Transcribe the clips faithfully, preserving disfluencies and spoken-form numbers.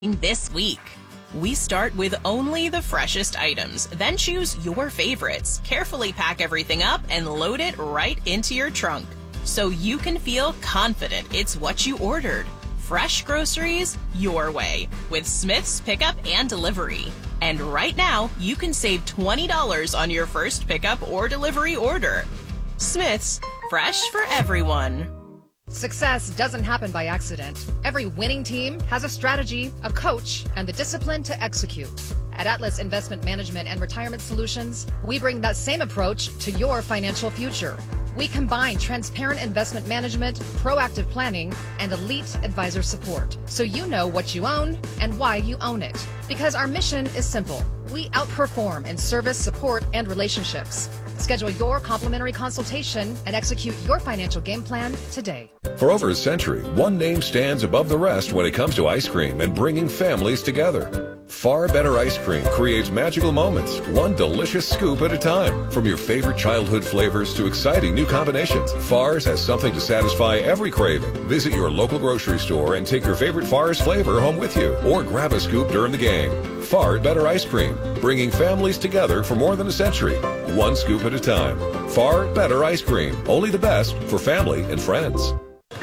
This week, we start with only the freshest items, then choose your favorites, carefully pack everything up, and load it right into your trunk so you can feel confident it's what you ordered. Fresh groceries your way with Smith's Pickup and Delivery. And right now, you can save twenty dollars on your first pickup or delivery order. Smith's, fresh for everyone. Success doesn't happen by accident. Every winning team has a strategy, a coach, and the discipline to execute. At Atlas Investment Management and Retirement Solutions, we bring that same approach to your financial future. We combine transparent investment management, proactive planning, and elite advisor support, so you know what you own and why you own it. Because our mission is simple. We outperform in service, support, and relationships. Schedule your complimentary consultation and execute your financial game plan today. For over a century, one name stands above the rest when it comes to ice cream and bringing families together. Far Better Ice Cream creates magical moments, one delicious scoop at a time. From your favorite childhood flavors to exciting new combinations, Far's has something to satisfy every craving. Visit your local grocery store and take your favorite Far's flavor home with you, or grab a scoop during the game. Far Better Ice Cream, bringing families together for more than a century, one scoop at a time. Far Better Ice Cream, only the best for family and friends.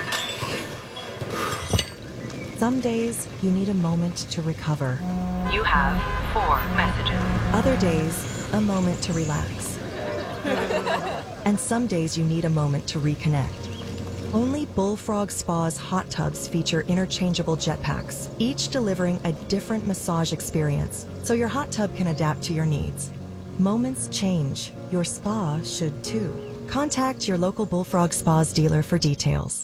Some days, you need a moment to recover. You have four messages. Other days, a moment to relax. And some days you need a moment to reconnect. Only Bullfrog Spa's hot tubs feature interchangeable jetpacks, each delivering a different massage experience, so your hot tub can adapt to your needs. Moments change. Your spa should too. Contact your local Bullfrog Spas dealer for details.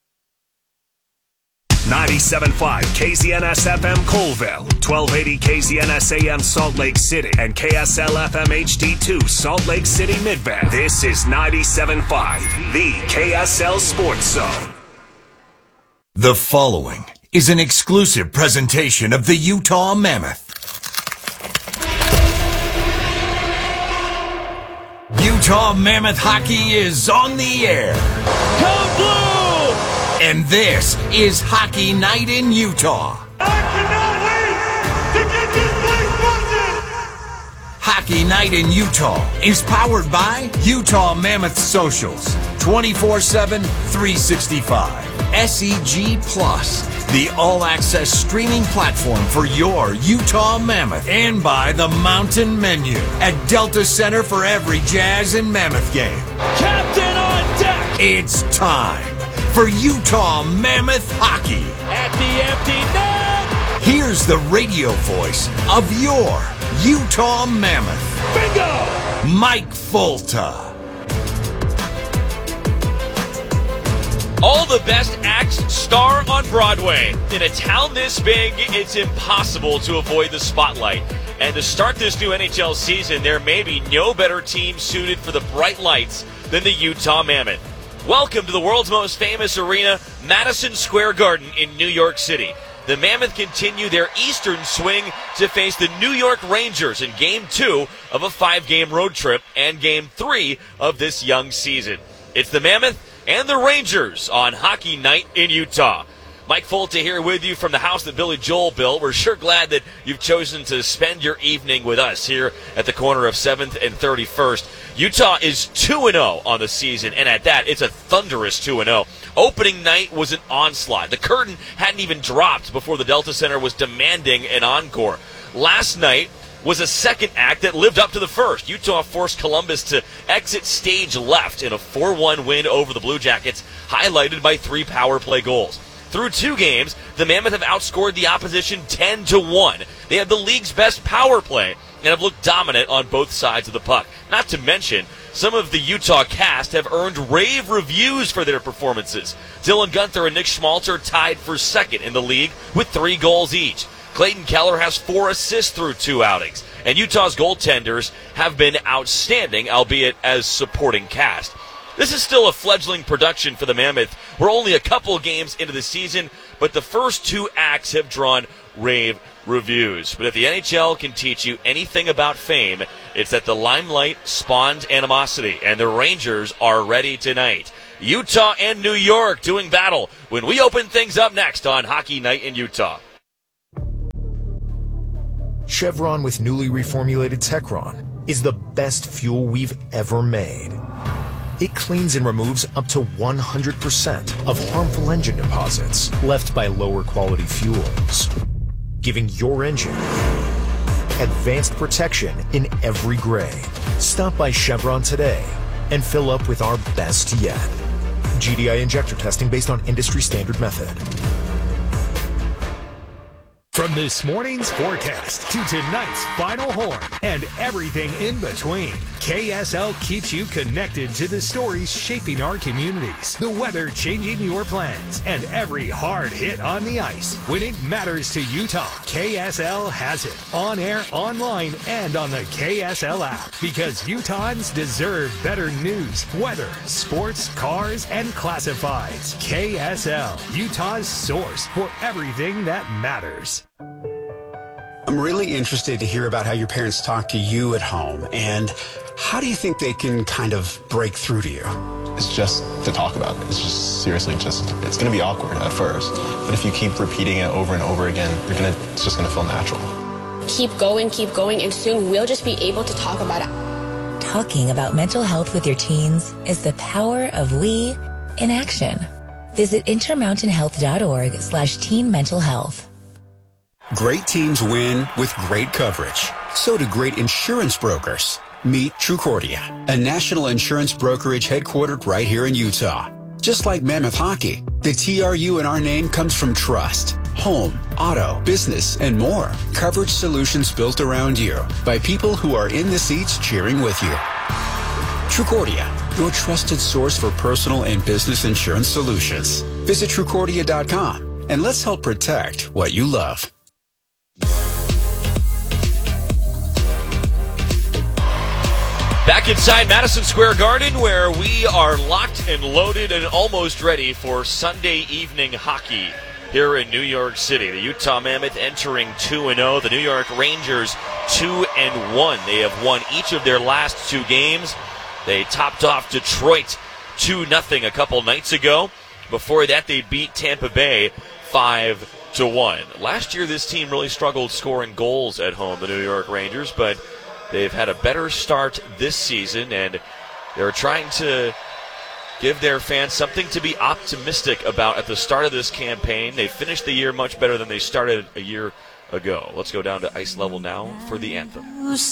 ninety-seven point five K Z N S F M Colville, twelve eighty K Z N S A M Salt Lake City, and K S L F M H D two Salt Lake City Midband. This is ninety-seven point five, the K S L Sports Zone. The following is an exclusive presentation of the Utah Mammoth. Utah Mammoth Hockey is on the air. Come Blue! And this is Hockey Night in Utah. I cannot wait to get this place busted! Hockey Night in Utah is powered by Utah Mammoth Socials, twenty-four seven, three sixty-five. S E G Plus, the all-access streaming platform for your Utah Mammoth. And by the Mountain Menu at Delta Center for every Jazz and Mammoth game. Captain on deck! It's time for Utah Mammoth Hockey. At the empty net! Here's the radio voice of your Utah Mammoth. Bingo! Mike Folta. All the best acts star on Broadway. In a town this big, it's impossible to avoid the spotlight. And to start this new N H L season, there may be no better team suited for the bright lights than the Utah Mammoth. Welcome to the world's most famous arena, Madison Square Garden in New York City. The Mammoth continue their eastern swing to face the New York Rangers in Game two of a five-game road trip and Game three of this young season. It's the Mammoth and the Rangers on Hockey Night in Utah. Mike Folta here with you from the house that Billy Joel built. We're sure glad that you've chosen to spend your evening with us here at the corner of seventh and thirty-first. Utah is two and oh on the season, and at that, it's a thunderous two and oh. Opening night was an onslaught. The curtain hadn't even dropped before the Delta Center was demanding an encore. Last night was a second act that lived up to the first. Utah forced Columbus to exit stage left in a four one win over the Blue Jackets, highlighted by three power play goals. Through two games, the Mammoth have outscored the opposition ten to one. They have the league's best power play and have looked dominant on both sides of the puck. Not to mention, some of the Utah cast have earned rave reviews for their performances. Dylan Gunther and Nick Schmalter tied for second in the league with three goals each. Clayton Keller has four assists through two outings. And Utah's goaltenders have been outstanding, albeit as supporting cast. This is still a fledgling production for the Mammoth. We're only a couple games into the season, but the first two acts have drawn rave reviews. But if the N H L can teach you anything about fame, it's that the limelight spawns animosity, and the Rangers are ready tonight. Utah and New York doing battle when we open things up next on Hockey Night in Utah. Chevron with newly reformulated Techron is the best fuel we've ever made. It cleans and removes up to one hundred percent of harmful engine deposits left by lower quality fuels, giving your engine advanced protection in every grade. Stop by Chevron today and fill up with our best yet. G D I injector testing based on industry standard method. From this morning's forecast to tonight's final horn and everything in between, K S L keeps you connected to the stories shaping our communities, the weather changing your plans, and every hard hit on the ice. When it matters to Utah, K S L has it. On air, online, and on the K S L app. Because Utahns deserve better news, weather, sports, cars, and classifieds. K S L, Utah's source for everything that matters. I'm really interested to hear about how your parents talk to you at home, and how do you think they can kind of break through to you? It's just to talk about it. It's just seriously just, it's going to be awkward at first, but if you keep repeating it over and over again, you're gonna, it's just going to feel natural. Keep going, keep going, and soon we'll just be able to talk about it. Talking about mental health with your teens is the power of we in action. Visit intermountainhealth.org slash teen mental health. Great teams win with great coverage. So do great insurance brokers. Meet Trucordia, a national insurance brokerage headquartered right here in Utah. Just like Mammoth Hockey, the T R U in our name comes from trust, home, auto, business, and more. Coverage solutions built around you by people who are in the seats cheering with you. Trucordia, your trusted source for personal and business insurance solutions. Visit Trucordia dot com and let's help protect what you love. Back inside Madison Square Garden, where we are locked and loaded and almost ready for Sunday evening hockey here in New York City. The Utah Mammoth entering two and oh. The New York Rangers two and one. They have won each of their last two games. They topped off Detroit two nothing a couple nights ago. Before that, they beat Tampa Bay five to one. Last year, this team really struggled scoring goals at home, the New York Rangers, but they've had a better start this season, and they're trying to give their fans something to be optimistic about at the start of this campaign. They finished the year much better than they started a year ago. Let's go down to ice level now for the anthem.